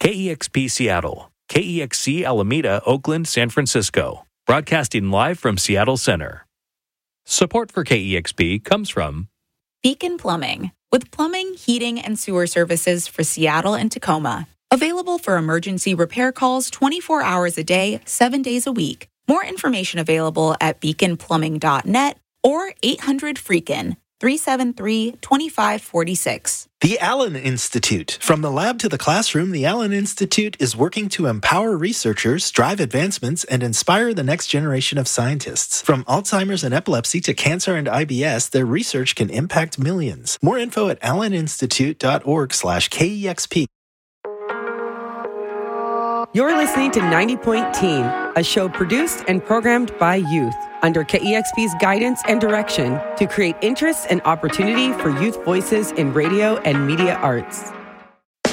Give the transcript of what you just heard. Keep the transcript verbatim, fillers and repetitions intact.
K E X P Seattle, K E X C Alameda, Oakland, San Francisco. Broadcasting live from Seattle Center. Support for K E X P comes from Beacon Plumbing, with plumbing, heating, and sewer services for Seattle and Tacoma. Available for emergency repair calls twenty-four hours a day, seven days a week. More information available at beacon plumbing dot net or eight hundred freakin, three seven three, two five four six. The Allen Institute. From the lab to the classroom, the Allen Institute is working to empower researchers, drive advancements, and inspire the next generation of scientists. From Alzheimer's and epilepsy to cancer and I B S, their research can impact millions. More info at allen institute dot org slash K E X P. You're listening to ninety point Teen, a show produced and programmed by youth under K E X P's guidance and direction to create interest and opportunity for youth voices in radio and media arts.